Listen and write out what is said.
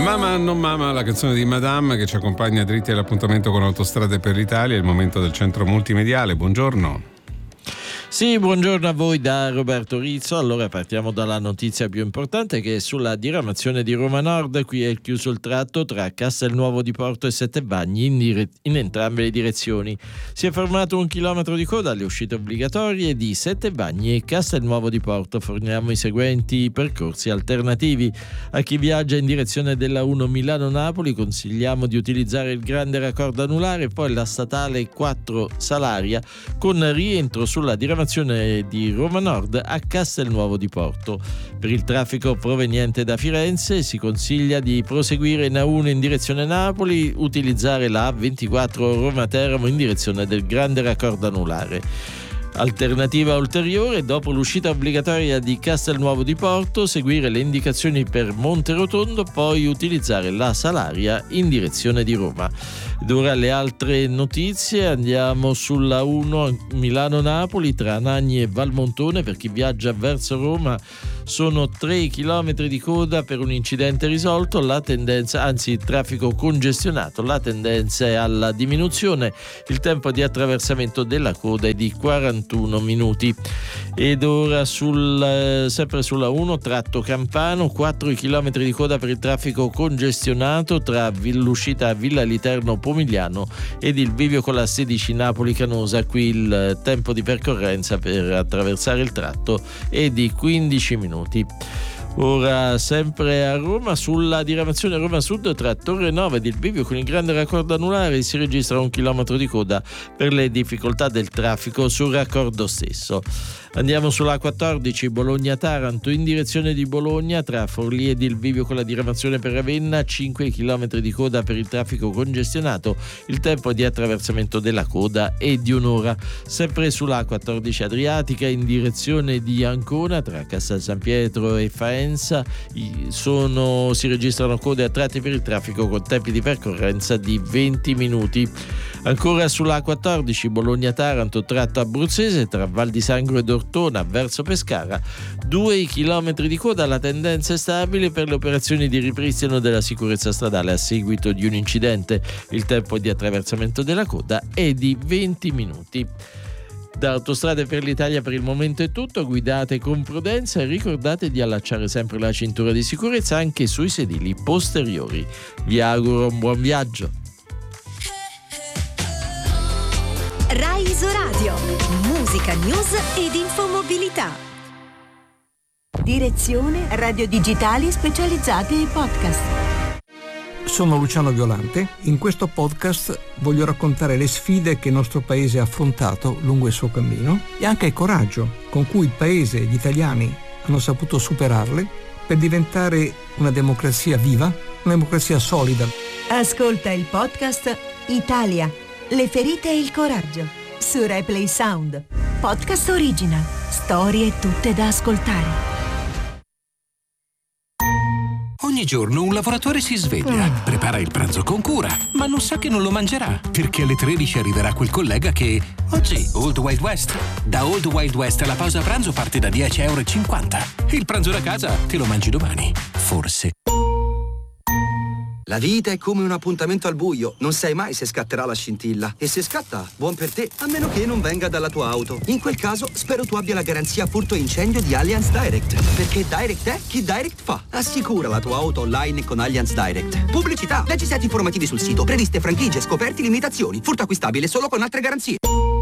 Mama non mama, la canzone di Madame che ci accompagna dritti all'appuntamento con Autostrade per l'Italia, il momento del centro multimediale. Buongiorno. Sì, buongiorno a voi da Roberto Rizzo. Allora partiamo dalla notizia più importante, che è sulla diramazione di Roma Nord. Qui è chiuso il tratto tra Castelnuovo di Porto e Settebagni in entrambe le direzioni. Si è formato 1 chilometro di coda alle uscite obbligatorie di Settebagni e Castelnuovo di Porto. Forniamo i seguenti percorsi alternativi. A chi viaggia in direzione della 1 Milano-Napoli consigliamo di utilizzare il grande raccordo anulare, poi la statale 4 Salaria, con rientro sulla diramazione di Roma Nord a Castelnuovo di Porto. Per il traffico proveniente da Firenze si consiglia di proseguire in A1 in direzione Napoli, utilizzare la A24 Roma Teramo in direzione del grande raccordo anulare. Alternativa ulteriore: dopo l'uscita obbligatoria di Castelnuovo di Porto, seguire le indicazioni per Monterotondo, poi utilizzare la Salaria in direzione di Roma. Ed ora le altre notizie. Andiamo sulla 1 Milano-Napoli tra Anagni e Valmontone. Per chi viaggia verso Roma sono 3 chilometri di coda per un incidente risolto, la tendenza, anzi traffico congestionato, la tendenza è alla diminuzione, il tempo di attraversamento della coda è di 41 minuti. Ed ora sempre sulla 1 tratto Campano, 4 chilometri di coda per il traffico congestionato tra l'uscita a Villa Literno Pomigliano ed il bivio con la 16 Napoli Canosa. Qui il tempo di percorrenza per attraversare il tratto è di 15 minuti. Ora sempre a Roma, sulla diramazione Roma Sud tra Torre Nova ed il bivio con il grande raccordo anulare si registra 1 chilometro di coda per le difficoltà del traffico sul raccordo stesso. Andiamo sulla 14 Bologna-Taranto in direzione di Bologna tra Forlì ed il bivio con la diramazione per Ravenna, 5 km di coda per il traffico congestionato, il tempo di attraversamento della coda è di un'ora. Sempre sulla 14 Adriatica in direzione di Ancona tra Castel San Pietro e Faenza si registrano code a tratti per il traffico con tempi di percorrenza di 20 minuti. Ancora sulla 14 Bologna-Taranto tratto abruzzese tra Val di Sangro ed Ortona verso Pescara, 2 chilometri di coda, la tendenza è stabile per le operazioni di ripristino della sicurezza stradale a seguito di un incidente, il tempo di attraversamento della coda è di 20 minuti. Da Autostrade per l'Italia per il momento è tutto, guidate con prudenza e ricordate di allacciare sempre la cintura di sicurezza anche sui sedili posteriori. Vi auguro un buon viaggio. Rai Isoradio, musica, news ed infomobilità. Direzione Radio Digitali Specializzati ai podcast. Sono Luciano Violante. In questo podcast voglio raccontare le sfide che il nostro paese ha affrontato lungo il suo cammino e anche il coraggio con cui il paese e gli italiani hanno saputo superarle per diventare una democrazia viva, una democrazia solida. Ascolta il podcast Italia, le ferite e il coraggio su Replay Sound. Podcast original, storie tutte da ascoltare. Ogni giorno un lavoratore si sveglia, prepara il pranzo con cura, ma non sa che non lo mangerà, perché alle 13 arriverà quel collega che... Oggi, Old Wild West. Da Old Wild West la pausa pranzo parte da €10,50. Il pranzo da casa te lo mangi domani. Forse. La vita è come un appuntamento al buio, non sai mai se scatterà la scintilla. E se scatta, buon per te, a meno che non venga dalla tua auto. In quel caso, spero tu abbia la garanzia furto e incendio di Allianz Direct. Perché Direct è chi Direct fa. Assicura la tua auto online con Allianz Direct. Pubblicità, leggi set informativi sul sito, previste franchigie, scoperti, limitazioni. Furto acquistabile solo con altre garanzie.